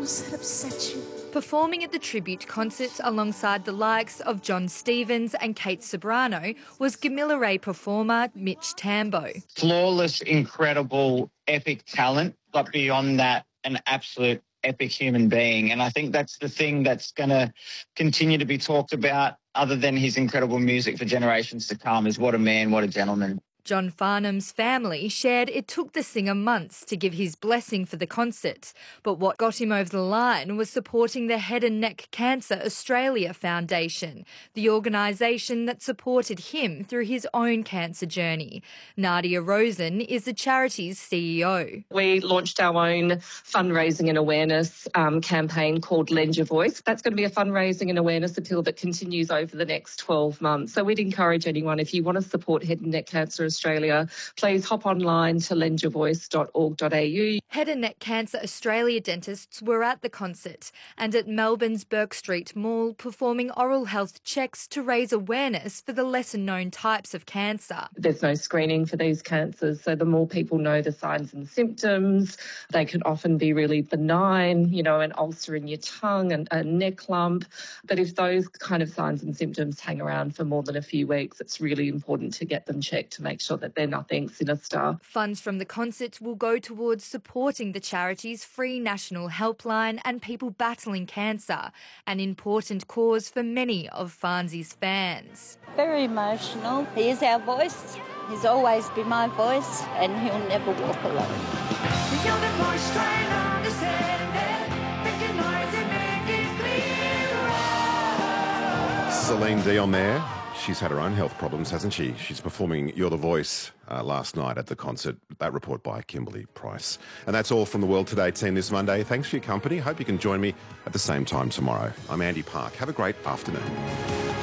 else that upsets you? Performing at the tribute concert alongside the likes of John Stevens and Kate Ceberano was Gamilla Ray performer Mitch Tambo. Flawless, incredible, epic talent, but beyond that, an absolute epic human being. And I think that's the thing that's going to continue to be talked about, other than his incredible music for generations to come, is what a man, what a gentleman. John Farnham's family shared it took the singer months to give his blessing for the concert, but what got him over the line was supporting the Head and Neck Cancer Australia Foundation, the organisation that supported him through his own cancer journey. Nadia Rosen is the charity's CEO. We launched our own fundraising and awareness campaign called Lend Your Voice. That's going to be a fundraising and awareness appeal that continues over the next 12 months. So we'd encourage anyone, if you want to support Head and Neck Cancer Australia, please hop online to lendyourvoice.org.au. Head and Neck Cancer Australia dentists were at the concert and at Melbourne's Burke Street Mall performing oral health checks to raise awareness for the lesser-known types of cancer. There's no screening for these cancers, so the more people know the signs and symptoms, they can often be really benign, an ulcer in your tongue and a neck lump. But if those kind of signs and symptoms hang around for more than a few weeks, it's really important to get them checked to make sure that they're nothing sinister. Funds from the concert will go towards supporting the charity's free national helpline and people battling cancer, an important cause for many of Farnsey's fans. Very emotional. He is our voice. He's always been my voice, and he'll never walk alone. Celine Dion there. She's had her own health problems, hasn't she? She's performing You're the Voice last night at the concert. That report by Kimberly Price. And that's all from the World Today team this Monday. Thanks for your company. Hope you can join me at the same time tomorrow. I'm Andy Park. Have a great afternoon.